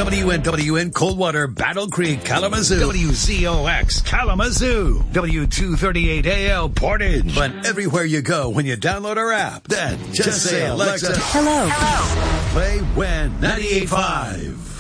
WNWN Coldwater, Battle Creek, Kalamazoo. WZOX Kalamazoo. W238AL Portage. But everywhere you go when you download our app, then just say, Alexa, Hello. play WIN 98.5.